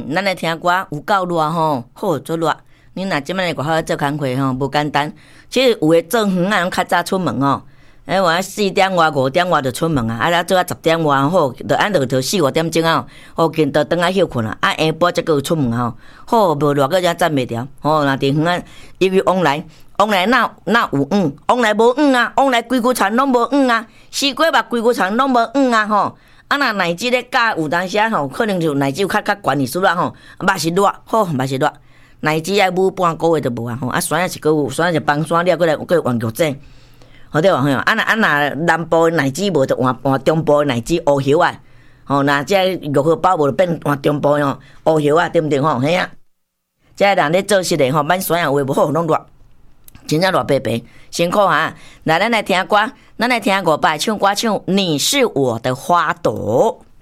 咱来听歌有够热吼，好做热。你若即摆来外口做工课吼，无简单。其实有诶做园啊，拢较早出门吼。我4点外、5点外就出门啊，啊，做啊10点外好，就按落就4、5点钟啊，好，见到倒来休困啊，啊，下晡才有出门啊，好，无热个才站袂牢，吼，若伫园啊，因为往来哪有黄，往来无黄啊，往来规区田拢无黄啊，西瓜目规区田拢无黄啊，吼。啊，若奶子咧教有当时啊吼，可能就奶子有较悬哩，输啦吼，嘛是热，好，嘛是热。奶子爱母半个月都无啊吼，啊酸啊是佫有，酸是放酸了，佫换药剂，好对无吼？啊若南部奶子无就换中部奶子乌叶啊，吼，若即药盒包无就变换中部吼乌叶啊，对毋对吼？嘿啊，即人咧做事咧吼，蛮酸啊，话无好拢热，真正热白白，辛苦哈！来，咱来听歌，咱来听500唱歌唱《你是我的花朵》。